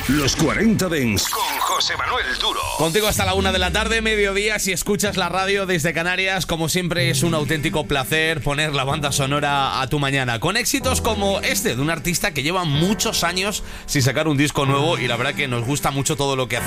Los 40 Dents con José Manuel Duro. Contigo hasta la 1 de la tarde, mediodía, si escuchas la radio desde Canarias. Como siempre es un auténtico placer poner la banda sonora a tu mañana, con éxitos como este de un artista que lleva muchos años sin sacar un disco nuevo, y la verdad que nos gusta mucho todo lo que hacía.